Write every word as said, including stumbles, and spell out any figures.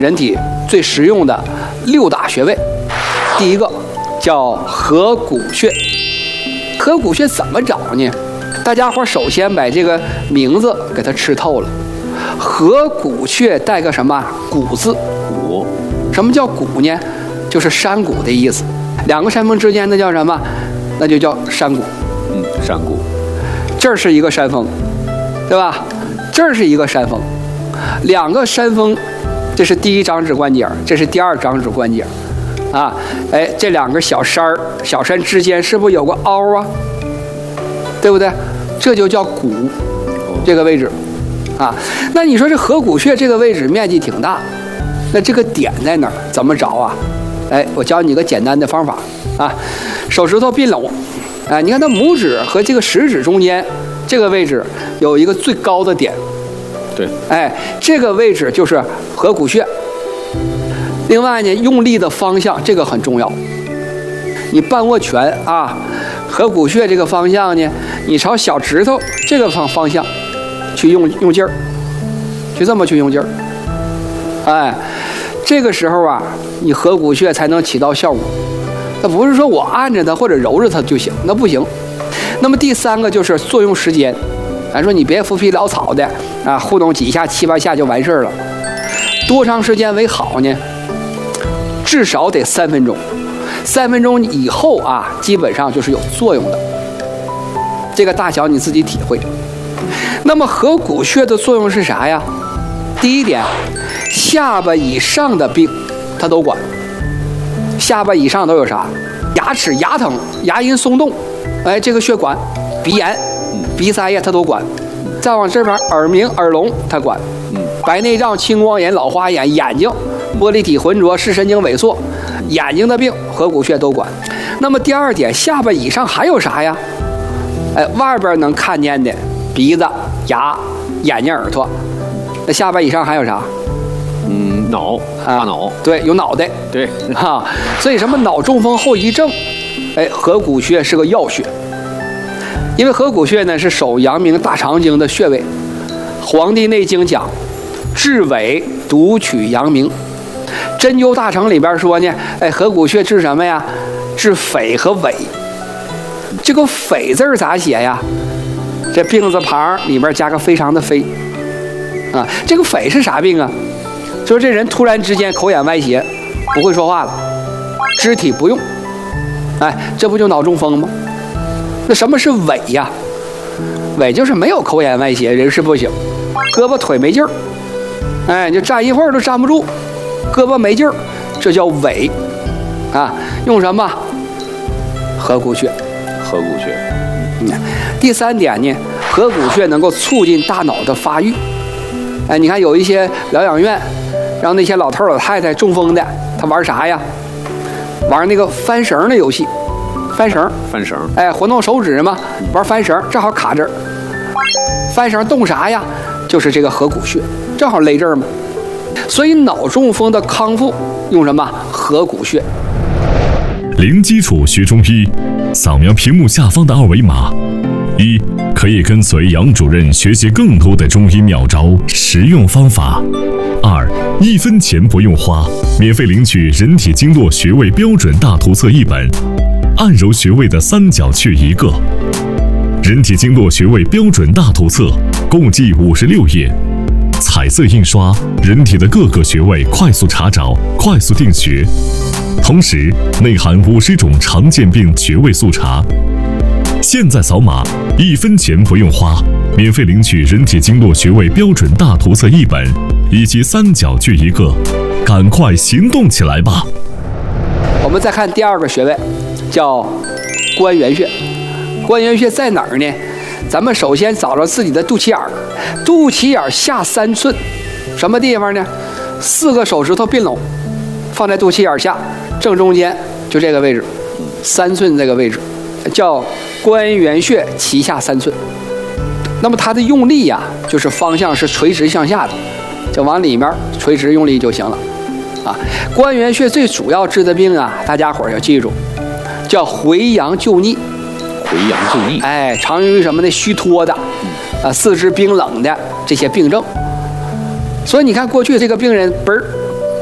人体最实用的六大穴位。第一个叫合谷穴。合谷穴怎么找呢？大家伙首先把这个名字给它吃透了。合谷穴带个什么谷字？ 谷。 什么叫谷呢？就是山谷的意思。两个山峰之间那叫什么？那就叫山谷。 嗯，山谷。 这儿是一个山峰，对吧？这儿是一个山峰，两个山峰，这是第一掌指关节，这是第二掌指关节，啊，哎，这两个小山儿、小山之间是不是有个凹啊？对不对？这就叫谷，这个位置，啊，那你说这合谷穴这个位置面积挺大，那这个点在哪儿？怎么找啊？哎，我教你个简单的方法啊，手指头并拢，哎，你看它拇指和这个食指中间这个位置有一个最高的点， 对， 哎，这个位置就是合谷穴。另外呢，用力的方向这个很重要。你半握拳啊，合谷穴这个方向呢，你朝小指头这个方方向去用用劲儿，就这么去用劲儿，哎，这个时候啊，你合谷穴才能起到效果。那不是说我按着它或者揉着它就行，那不行。那么第三个就是作用时间，咱说你别浮皮潦草的啊，糊弄几下七八下就完事儿了。多长时间为好呢？至少得三分钟，三分钟以后啊，基本上就是有作用的。这个大小你自己体会。那么合谷穴的作用是啥呀？第一点，下巴以上的病它都管。下巴以上都有啥？牙齿牙疼、牙龈松动，哎，这个穴管；鼻炎、鼻塞呀，它都管。再往这边，耳鸣、耳聋它管。白内障、青光眼、老花眼、眼睛、玻璃体浑浊、视神经萎缩，眼睛的病合谷穴都管。那么第二点，下巴以上还有啥呀？哎，外边能看见的鼻子、牙、眼睛、耳朵，那下巴以上还有啥？ 嗯，脑，大脑， 啊、对，有脑袋， 对， 哈、啊，所以什么脑中风后遗症，哎，合谷穴是个要穴，因为合谷穴呢是手阳明大肠经的穴位，《黄帝内经》讲，治痿独取阳明，《针灸大成》里边说呢，哎，合谷穴治什么呀？治痿和痿。这个痿字咋写呀？这病字旁里边加个非常的非，啊，这个痿是啥病啊？就是这人突然之间口眼歪斜，不会说话了，肢体不用，哎，这不就脑中风吗？那什么是痿呀？痿就是没有口眼歪斜，人事不省，胳膊腿没劲儿，哎，就站一会儿都站不住，胳膊没劲儿，这叫痿啊。用什么？合谷穴。 合谷穴。 嗯。第三点呢，合谷穴能够促进大脑的发育。哎，你看有一些疗养院，让那些老头老太太中风的，他玩啥呀？玩那个翻绳的游戏，翻绳， 翻绳， 哎，活动手指嘛，玩翻绳，正好卡这儿。翻绳动啥呀？就是这个合谷穴，正好勒这儿嘛。所以脑中风的康复用什么？合谷穴。 零基础学中医，扫描屏幕下方的二维码。一，可以跟随杨主任学习更多的中医妙招、实用方法。二，一分钱不用花，免费领取人体经络穴位标准大图册一本，按揉穴位的三角穴一个。人体经络穴位标准大图册共计五十六页，彩色印刷，人体的各个穴位快速查找，快速定穴。同时内含五十种常见病穴位速查。现在扫码，一分钱不用花，免费领取人体经络穴位标准大图册一本，以及三角穴一个，赶快行动起来吧！ 我们再看第二个穴位，叫关元穴。关元穴在哪儿呢？咱们首先找着自己的肚脐眼儿，肚脐眼下三寸，什么地方呢？四个手指头并拢，放在肚脐眼下正中间，就这个位置，三寸这个位置，叫关元穴脐下三寸。那么它的用力呀、啊，就是方向是垂直向下的，就往里面垂直用力就行了。啊，关元穴最主要治的病啊，大家伙儿要记住，叫回阳救逆。 回阳救逆， 哎，常用于什么呢？虚脱的，啊，四肢冰冷的这些病症。所以你看，过去这个病人嘣儿